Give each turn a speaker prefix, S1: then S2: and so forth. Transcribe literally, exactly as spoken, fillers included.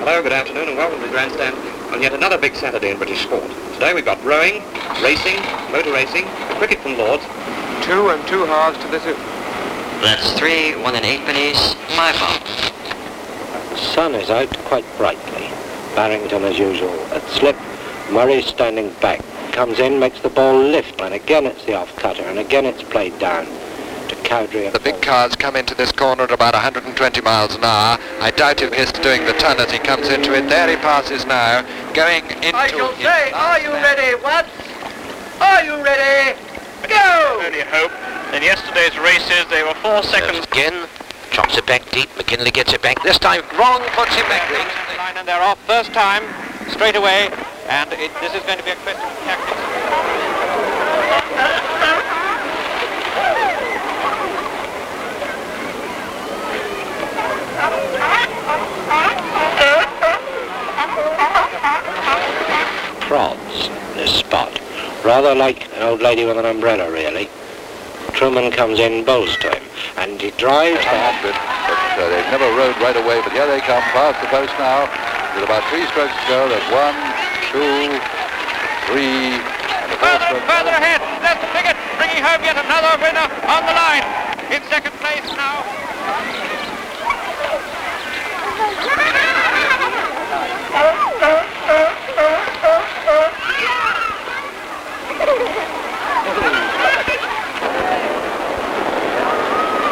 S1: Hello, good afternoon, and welcome to the grandstand on yet another big Saturday in British sport. Today we've got rowing, racing, motor racing, cricket from Lords.
S2: Two and two halves to the two.
S3: That's three, one and eight pennies, five halves.
S4: The sun is out quite brightly. Barrington as usual at slip. Murray standing back. Comes in, makes the ball lift, and again it's the off cutter, and again it's played down to Cowdrey.
S2: The big cars come into this corner at about one hundred twenty miles an hour. I doubt if he's doing the turn as he comes into it. There he passes now, going into...
S5: I shall say, are you ready, Watts? Are you ready? Go!
S6: Only hope. In yesterday's races, they were four seconds.
S4: Again, chops it back deep. McKinley gets it back. This time, wrong, puts him back deep.
S6: Line and they're off first time, straight away, and it, this is going to be a question of tactics.
S4: Prods this spot. Rather like an old lady with an umbrella, really. Truman comes in, bowls to him, and he drives hard.
S7: But, but uh, they've never rode right away, but here they come past the post now. With about three strokes to go, there's one, two, three, and the fourth
S6: Further,
S7: stroke.
S6: further ahead, there's the Piggott, bringing home yet another winner on the line. In second place now.